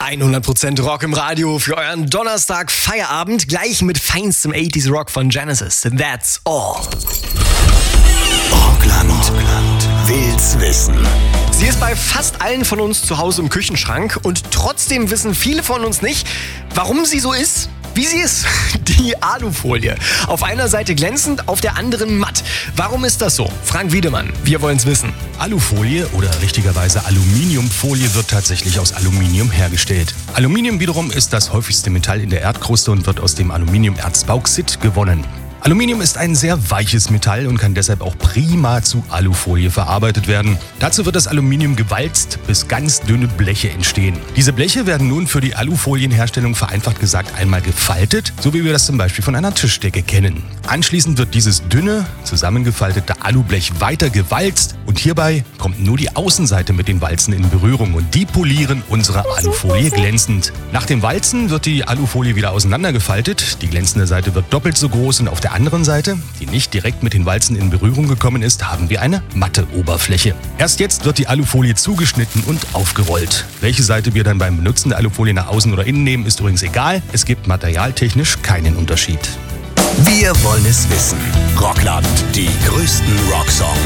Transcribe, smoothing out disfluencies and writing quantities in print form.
100% Rock im Radio für euren Donnerstag Feierabend, gleich mit feinstem 80s Rock von Genesis. That's all. Rockland will's wissen. Sie ist bei fast allen von uns zu Hause im Küchenschrank und trotzdem wissen viele von uns nicht, warum sie so ist, wie sie ist. Die Alufolie. Auf einer Seite glänzend, auf der anderen matt. Warum ist das so? Frank Wiedemann, wir wollen's wissen. Alufolie oder richtigerweise Aluminiumfolie wird tatsächlich aus Aluminium hergestellt. Aluminium wiederum ist das häufigste Metall in der Erdkruste und wird aus dem Aluminiumerz Bauxit gewonnen. Aluminium ist ein sehr weiches Metall und kann deshalb auch prima zu Alufolie verarbeitet werden. Dazu wird das Aluminium gewalzt, bis ganz dünne Bleche entstehen. Diese Bleche werden nun für die Alufolienherstellung vereinfacht gesagt einmal gefaltet, so wie wir das zum Beispiel von einer Tischdecke kennen. Anschließend wird dieses dünne, zusammengefaltete Alublech weiter gewalzt und hierbei kommt nur die Außenseite mit den Walzen in Berührung und die polieren unsere Alufolie glänzend. Nach dem Walzen wird die Alufolie wieder auseinandergefaltet, die glänzende Seite wird doppelt so groß und auf der anderen Seite, die nicht direkt mit den Walzen in Berührung gekommen ist, haben wir eine matte Oberfläche. Erst jetzt wird die Alufolie zugeschnitten und aufgerollt. Welche Seite wir dann beim Benutzen der Alufolie nach außen oder innen nehmen, ist übrigens egal. Es gibt materialtechnisch keinen Unterschied. Wir wollen es wissen. Rockland, die größten Rocksongs.